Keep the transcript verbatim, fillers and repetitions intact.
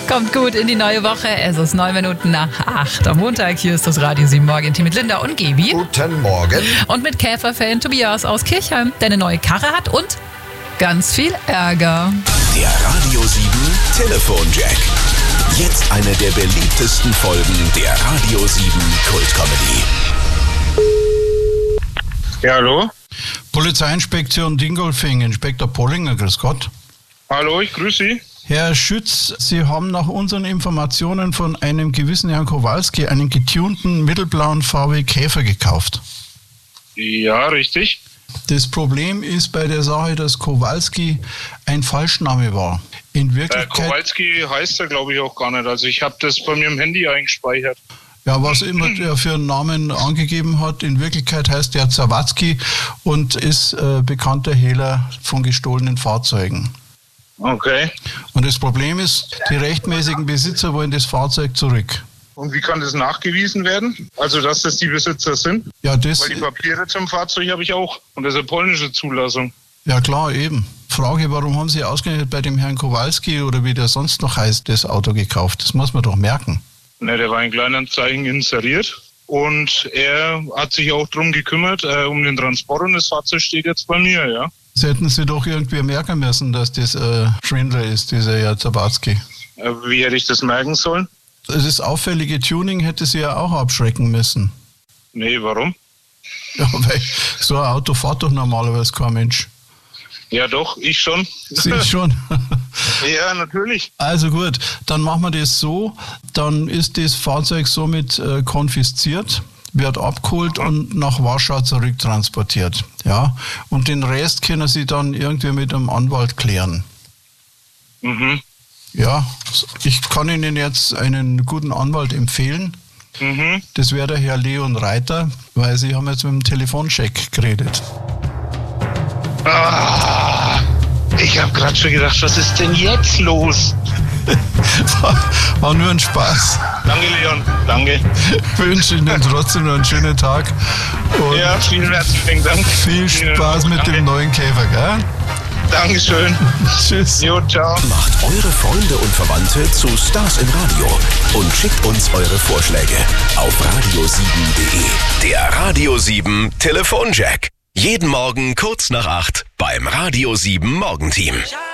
Kommt gut in die neue Woche. Es ist neun Minuten nach acht am Montag. Hier ist das Radio sieben Morgen-Team mit Linda und Gebi. Guten Morgen. Und mit Käferfan Tobias aus Kirchheim, der eine neue Karre hat und ganz viel Ärger. Der Radio sieben Telefonjack. Jetzt eine der beliebtesten Folgen der Radio sieben Kult-Comedy. Ja, hallo? Polizeiinspektion Dingolfing, Inspektor Pollinger, grüß Gott. Hallo, ich grüße Sie. Herr Schütz, Sie haben nach unseren Informationen von einem gewissen Herrn Kowalski einen getunten mittelblauen V W Käfer gekauft. Ja, richtig. Das Problem ist bei der Sache, dass Kowalski ein Falschname war. In Äh, Wirklichkeit, Kowalski heißt er, glaube ich, auch gar nicht. Also ich habe das bei mir im Handy eingespeichert. ja, was immer der für einen Namen angegeben hat, in Wirklichkeit heißt der Zawatzki und ist äh, bekannter Hehler von gestohlenen Fahrzeugen. Okay. Und das Problem ist, die rechtmäßigen Besitzer wollen das Fahrzeug zurück. Und wie kann das nachgewiesen werden? Also, dass das die Besitzer sind? Ja, das, Weil die Papiere zum Fahrzeug habe ich auch. Und das ist eine polnische Zulassung. ja klar, eben. Frage, warum haben Sie ausgerechnet bei dem Herrn Kowalski oder wie der sonst noch heißt, das Auto gekauft? Das muss man doch merken. Ne, der war in Kleinanzeigen inseriert. Und er hat sich auch drum gekümmert, äh, um den Transport. Und das Fahrzeug steht jetzt bei mir, ja. Das hätten Sie doch irgendwie merken müssen, dass das äh, Schwindler ist, dieser Herr Zawatzki. Äh, wie hätte ich das merken sollen? Das auffällige Tuning hätte Sie ja auch abschrecken müssen. Nee, warum? Ja, weil so ein Auto fährt doch normalerweise kein Mensch. Ja doch, ich schon. Sie schon. Ja, natürlich. Also gut, dann machen wir das so, dann ist das Fahrzeug somit äh, konfisziert, wird abgeholt und nach Warschau zurücktransportiert. Ja? Und den Rest können Sie dann irgendwie mit einem Anwalt klären. Mhm. Ja, ich kann Ihnen jetzt einen guten Anwalt empfehlen. Mhm. Das wäre der Herr Leon Reiter, weil Sie haben jetzt mit dem Telefoncheck geredet. Ah, ich habe gerade schon gedacht, was ist denn jetzt los? War nur ein Spaß. Danke, Leon. Danke. Ich wünsche Ihnen trotzdem noch einen schönen Tag. Und Ja, vielen herzlichen Dank. viel Spaß mit Danke. dem neuen Käfer, gell? Dankeschön. Tschüss. Jo, ciao. Macht eure Freunde und Verwandte zu Stars im Radio und schickt uns eure Vorschläge auf radio sieben punkt de. Der Radio sieben Telefonjack. Jeden Morgen kurz nach acht beim Radio sieben Morgenteam.